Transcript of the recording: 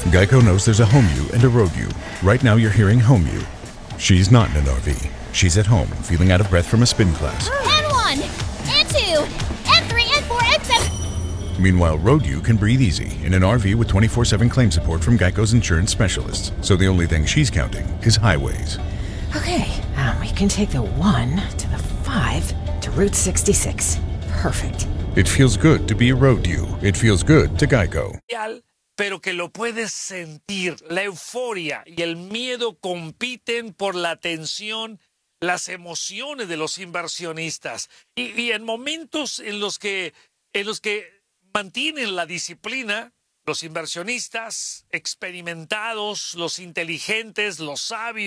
Geico knows there's a home you and a road you. Right now you're hearing home you. She's not in an RV. She's at home, feeling out of breath from a spin class. N1, N2, N3, N4, N7. Meanwhile, road you can breathe easy in an RV with 24/7 claim support from Geico's insurance specialists. So the only thing she's counting is highways. Okay, we can take the 1 to the 5 to Route 66. Perfect. It feels good to be a road you. It feels good to Geico. Pero que lo puedes sentir. La euforia y el miedo compiten por la atención, las emociones de los inversionistas. Y en momentos en los que mantienen la disciplina, los inversionistas experimentados, los inteligentes, los sabios,